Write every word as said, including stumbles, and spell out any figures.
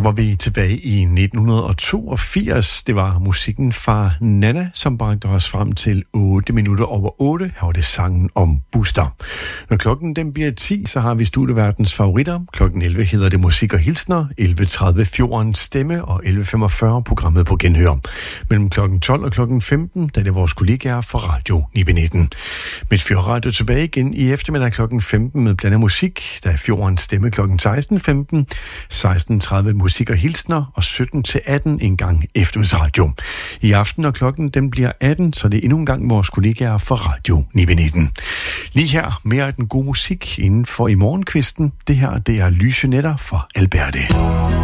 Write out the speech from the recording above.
var vi tilbage i nitten toogfirs. Det var musikken fra Nana, som bragte os frem til otte minutter over otte. Her var det sangen om Buster. Når klokken den bliver ti, så har vi studieverdens favoritter. Klokken elleve hedder det Musik og Hilsner, elleve tredive Fjordens Stemme og elleve femogfyrre programmet på Genhør. Mellem klokken tolv og klokken femten, da det er vores kollegaer fra Radio ni nitten. Med Fjordradio tilbage igen i eftermiddag klokken femten med blandet musik. Der er Fjordens Stemme klokken seksten femten, seksten tredive Musik og Hilsner og sytten til atten en gang eftermiddagsradio. I aften, når klokken den bliver atten, så er det endnu en gang vores kollegaer fra Radio ni nitten. Lige her mere af den gode musik inden for i morgenkvisten. Det her, det er Lyse Nætter fra Alberte.